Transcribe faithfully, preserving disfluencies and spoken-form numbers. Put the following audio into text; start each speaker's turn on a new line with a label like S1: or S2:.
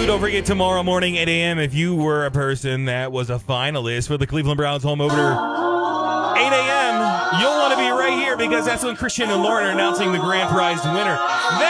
S1: don't forget tomorrow morning, eight a.m., if you were a person that was a finalist for the Cleveland Browns home opener, eight a.m., you'll want to be right here because that's when Christian and Lauren are announcing the grand prize winner.